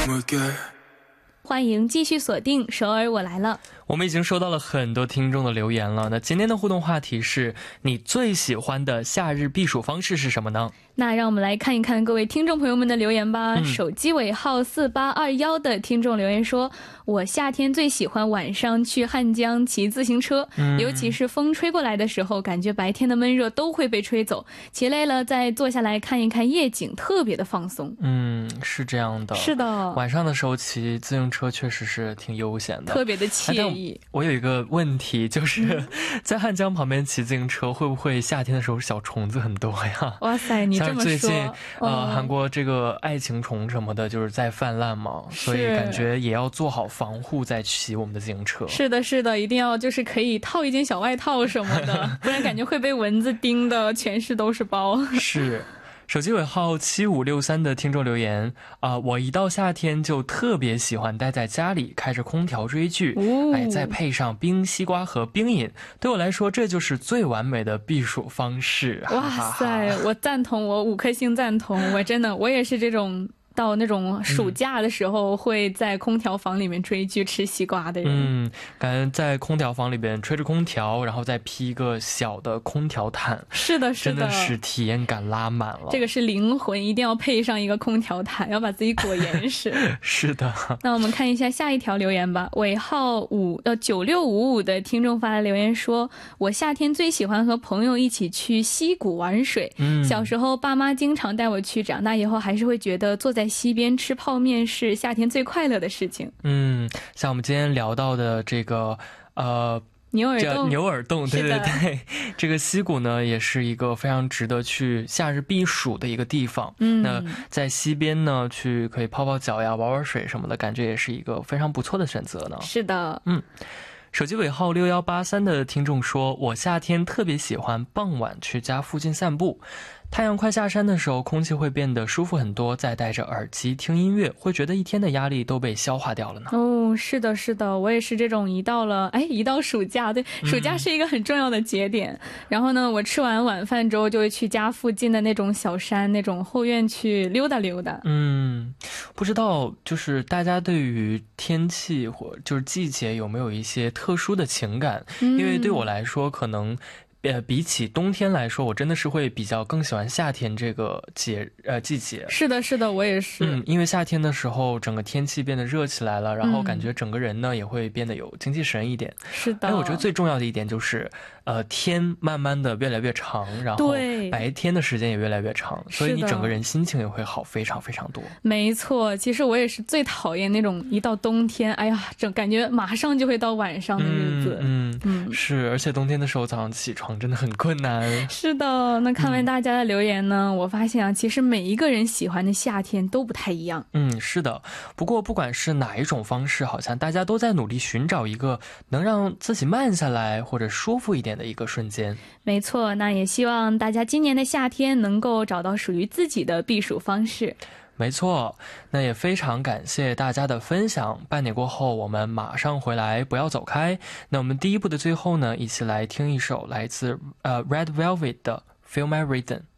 欢迎继续锁定首尔我来了。 我们已经收到了很多听众的留言了，那今天的互动话题是你最喜欢的夏日避暑方式是什么呢？ 那让我们来看一看各位听众朋友们的留言吧。手机尾号4821的听众留言说，我夏天最喜欢晚上去汉江骑自行车，尤其是风吹过来的时候，感觉白天的闷热都会被吹走，骑累了再坐下来看一看夜景，特别的放松。 是这样的， 是的， 晚上的时候骑自行车确实是挺悠闲的， 特别的惬意。 我有一个问题，就是在汉江旁边骑自行车会不会夏天的时候小虫子很多呀？ 哇塞，你这么说， 最近韩国这个爱情虫什么的就是在泛滥嘛，所以感觉也要做好防护再骑我们的自行车。 是的是的，一定要就是可以套一件小外套什么的不然感觉会被蚊子叮的全身都是包。 是。手机尾号7563的听众留言我一到夏天就特别喜欢待在家里开着空调追剧，再配上冰西瓜和冰饮，对我来说这就是最完美的避暑方式。 哇塞，我赞同，我5颗星赞同，我也是这种到那种暑假的时候会在空调房里面追剧吃西瓜的人。 感觉在空调房里边吹着空调，然后再披一个小的空调毯。 是的是的， 真的是体验感拉满了， 这个是灵魂，一定要配上一个空调毯，要把自己裹严实。 是的。 那我们看一下下一条留言吧。尾号9655的听众发来留言说，我夏天最喜欢和朋友一起去溪谷玩水，小时候爸妈经常带我去，长大以后还是会觉得坐在溪边吃泡面是夏天最快乐的事情。 像我们今天聊到的这个牛耳洞， 对对对，这个溪谷呢也是一个非常值得去夏日避暑的一个地方。那在溪边呢去可以泡泡脚呀，玩玩水什么的，感觉也是一个非常不错的选择呢。 是的。 手机尾号6183的听众说，我夏天特别喜欢傍晚去家附近散步，太阳快下山的时候空气会变得舒服很多，再戴着耳机听音乐，会觉得一天的压力都被消化掉了呢。 是的是的，我也是这种一到暑假，对，暑假是一个很重要的节点，然后呢我吃完晚饭之后就会去家附近的那种小山，那种后院去溜达溜达。 不知道就是大家对于天气或就是季节有没有一些特殊的情感？因为对我来说可能比起冬天来说，我真的是会比较更喜欢夏天这个季节。 是的是的，我也是。 因为夏天的时候整个天气变得热起来了，然后感觉整个人呢也会变得有精气神一点。 是的。 我觉得最重要的一点就是天慢慢的越来越长，然后白天的时间也越来越长，所以你整个人心情也会好非常非常多。 没错，其实我也是最讨厌那种一到冬天，哎呀，感觉马上就会到晚上的日子。 是，而且冬天的时候早上起床真的很困难。 是的。那看完大家的留言呢，我发现其实每一个人喜欢的夏天都不太一样。 是的。不过不管是哪一种方式，好像大家都在努力寻找一个能让自己慢下来或者舒服一点的一个瞬间。 没错，那也希望大家今年的夏天能够找到属于自己的避暑方式。 没错，那也非常感谢大家的分享。半点过后我们马上回来，不要走开。那我们第一部的最后呢，一起来听一首来自Red Velvet 的 Feel My Rhythm。